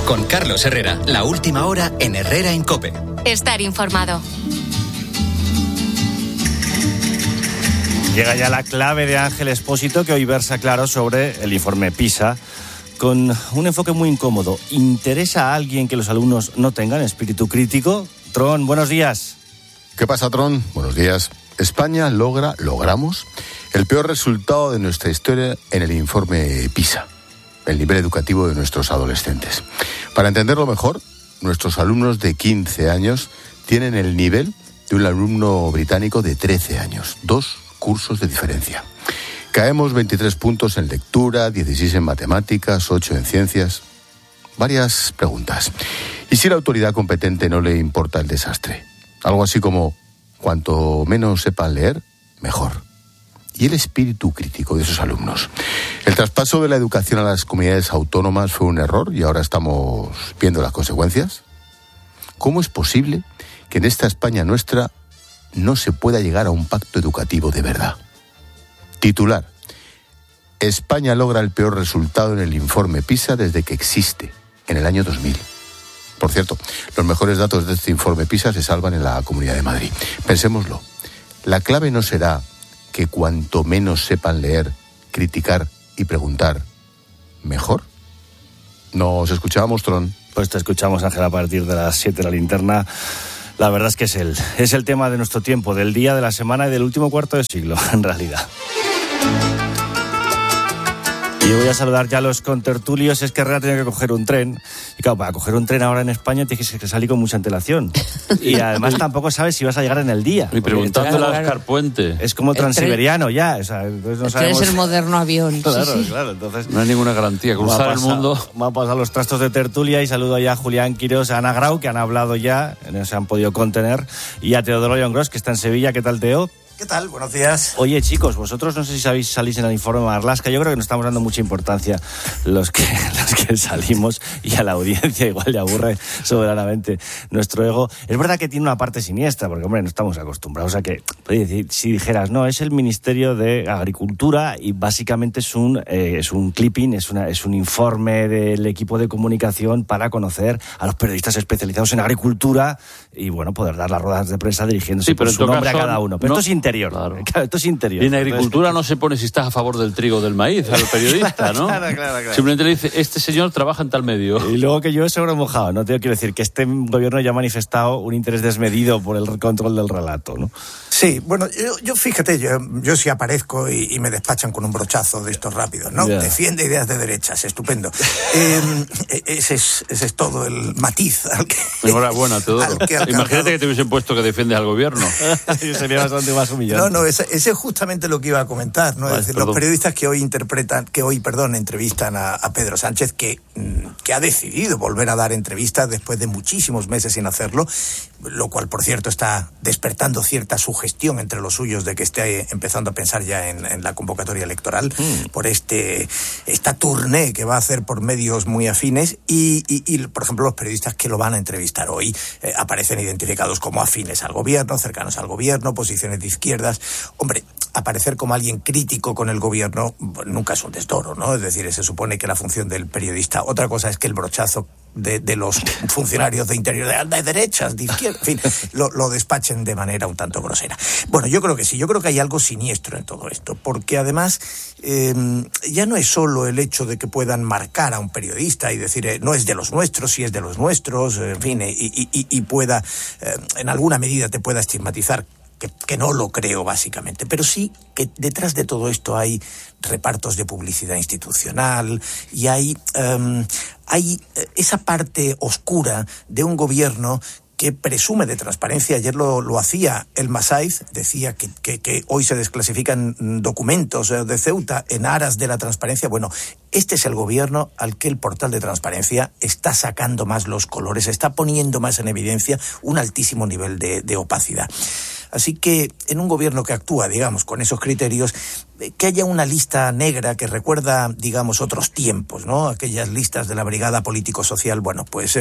Con Carlos Herrera, la última hora en Herrera en COPE. Estar informado. Llega ya la clave de Ángel Expósito, que hoy versa claro sobre el informe PISA, con un enfoque muy incómodo. ¿Interesa a alguien que los alumnos no tengan espíritu crítico? Tron, buenos días. ¿Qué pasa, Tron? Buenos días. España logramos el peor resultado de nuestra historia en el informe PISA, el nivel educativo de nuestros adolescentes. Para entenderlo mejor, nuestros alumnos de 15 años tienen el nivel de un alumno británico de 13 años. 2 cursos de diferencia. Caemos 23 puntos en lectura, 16 en matemáticas, 8 en ciencias. Varias preguntas. ¿Y si a la autoridad competente no le importa el desastre? Algo así como, cuanto menos sepan leer, mejor. ¿Y el espíritu crítico de esos alumnos? El traspaso de la educación a las comunidades autónomas fue un error y ahora estamos viendo las consecuencias. ¿Cómo es posible que en esta España nuestra no se pueda llegar a un pacto educativo de verdad? Titular: España logra el peor resultado en el informe PISA desde que existe, en el año 2000. Por cierto, los mejores datos de este informe PISA se salvan en la Comunidad de Madrid. Pensémoslo, la clave no será que cuanto menos sepan leer, criticar y preguntar, ¿mejor? ¿Nos escuchábamos, Tron? Pues te escuchamos, Ángel, a partir de las 7 de la linterna. La verdad es que es el tema de nuestro tiempo, del día, de la semana y del último cuarto de siglo, en realidad. Y voy a saludar ya a los contertulios. Es que Herrera tiene que coger un tren. Y claro, para coger un tren ahora en España tienes que salir con mucha antelación. Y además tampoco sabes si vas a llegar en el día. Y preguntándole a Oscar Puente. Es como transiberiano ya. O sea, entonces no sabemos. Es el moderno avión. Claro, sí. claro. Entonces, no hay ninguna garantía. Cruzar el mundo. Vamos a pasar los trastos de tertulia y saludo ya a Julián Quirós, a Ana Grau, que han hablado ya, no se han podido contener, y a Teodoro Llongros, que está en Sevilla. ¿Qué tal, Teo? ¿Qué tal? Buenos días. Oye, chicos, vosotros no sé si salís en el informe Marlaska. Yo creo que nos estamos dando mucha importancia los que salimos, y a la audiencia igual le aburre soberanamente nuestro ego. Es verdad que tiene una parte siniestra, porque, hombre, no estamos acostumbrados a que, si dijeras, no, es el Ministerio de Agricultura y básicamente es un clipping, es un informe del equipo de comunicación para conocer a los periodistas especializados en agricultura y, bueno, poder dar las ruedas de prensa dirigiéndose por su nombre a cada uno. Pero no, esto es interior. Claro, esto es interior. Y en agricultura no se pone si estás a favor del trigo o del maíz al periodista, ¿no? Claro. Simplemente le dice, este señor trabaja en tal medio. Y luego que yo he seguro mojado, ¿no? Quiero decir que este gobierno ya ha manifestado un interés desmedido por el control del relato, ¿no? Sí, bueno, yo fíjate, yo sí aparezco y me despachan con un brochazo de estos rápidos, ¿no? Yeah. Defiende ideas de derechas, estupendo. Ese es todo el matiz al que... Enhorabuena, Teodoro. Imagínate que te hubiesen puesto que defiendes al gobierno. Sería bastante más humillante. No, ese es justamente lo que iba a comentar, ¿no? Es decir, los periodistas que hoy entrevistan a Pedro Sánchez, que ha decidido volver a dar entrevistas después de muchísimos meses sin hacerlo, lo cual, por cierto, está despertando cierta sugestión entre los suyos de que esté empezando a pensar ya en la convocatoria electoral por esta tournée que va a hacer por medios muy afines y, por ejemplo, los periodistas que lo van a entrevistar hoy aparecen identificados como afines al gobierno, cercanos al gobierno, posiciones de izquierdas. Hombre, aparecer como alguien crítico con el gobierno nunca es un desdoro, ¿no? Es decir, se supone que la función del periodista, otra cosa es que el brochazo de los funcionarios de interior, de derechas, de izquierda, en fin, lo despachen de manera un tanto grosera. Bueno, yo creo que sí, yo creo que hay algo siniestro en todo esto, porque además ya no es solo el hecho de que puedan marcar a un periodista y decir no es de los nuestros, sí es de los nuestros, en fin, y pueda, en alguna medida te pueda estigmatizar, que no lo creo básicamente, pero sí que detrás de todo esto hay repartos de publicidad institucional y hay esa parte oscura de un gobierno que presume de transparencia. Ayer lo hacía el Masaiz, decía que hoy se desclasifican documentos de Ceuta en aras de la transparencia. Bueno, este es el gobierno al que el portal de transparencia está sacando más los colores, está poniendo más en evidencia un altísimo nivel de opacidad. Así que en un gobierno que actúa, digamos, con esos criterios, que haya una lista negra que recuerda, digamos, otros tiempos, ¿no? Aquellas listas de la brigada político-social, bueno, pues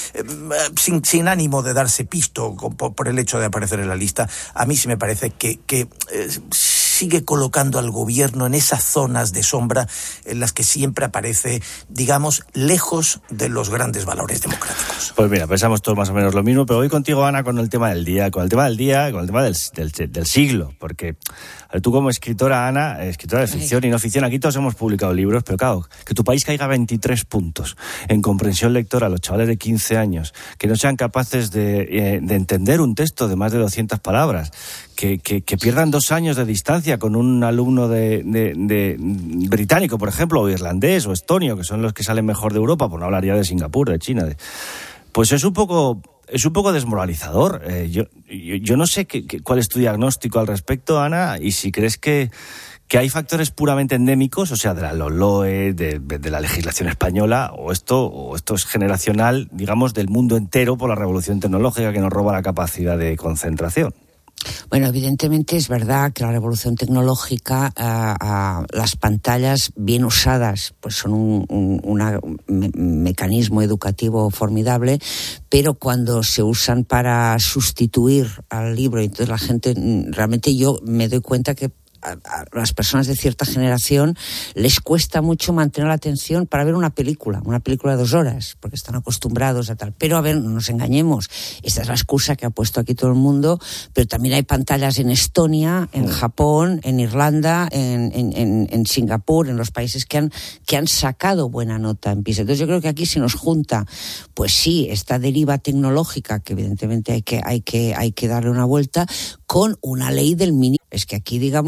sin ánimo de darse pisto por el hecho de aparecer en la lista, a mí sí me parece que sigue colocando al gobierno en esas zonas de sombra en las que siempre aparece, digamos, lejos de los grandes valores democráticos. Pues mira, pensamos todos más o menos lo mismo, pero voy contigo, Ana, con el tema del día, con el tema del siglo, porque tú como escritora, Ana, escritora de ficción y no ficción, aquí todos hemos publicado libros, pero claro, que tu país caiga 23 puntos en comprensión lectora a los chavales de 15 años, que no sean capaces de entender un texto de más de 200 palabras, que pierdan 2 años de distancia con un alumno de británico, por ejemplo, o irlandés o estonio, que son los que salen mejor de Europa, por no hablar ya de Singapur, de China, pues es un poco desmoralizador. Yo no sé cuál es tu diagnóstico al respecto, Ana, y si crees que hay factores puramente endémicos, o sea, de la LOLOE, de la legislación española, o esto es generacional, digamos, del mundo entero por la revolución tecnológica que nos roba la capacidad de concentración. Bueno, evidentemente es verdad que la revolución tecnológica, las pantallas bien usadas, pues son un mecanismo educativo formidable, pero cuando se usan para sustituir al libro, entonces la gente, realmente yo me doy cuenta que a las personas de cierta generación les cuesta mucho mantener la atención para ver una película de 2 horas, porque están acostumbrados a tal. Pero a ver, no nos engañemos, esta es la excusa que ha puesto aquí todo el mundo, pero también hay pantallas en Estonia, en Japón, en Irlanda, en Singapur, en los países que han sacado buena nota en PISA. Entonces yo creo que aquí se nos junta, pues sí, esta deriva tecnológica, que evidentemente hay que darle una vuelta, con una ley del mínimo. Es que aquí, digamos,